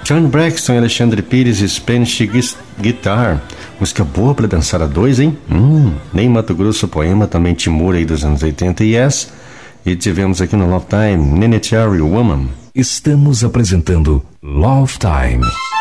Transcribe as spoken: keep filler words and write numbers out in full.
John Braxton e Alexandre Pires, Spanish Guitar. Música boa pra dançar a dois, hein? Hum, nem Mato Grosso Poema, também Timur aí dos anos oitenta, Yes. E tivemos aqui no Love Time, Nene Cherry, Woman. Estamos apresentando Love Time.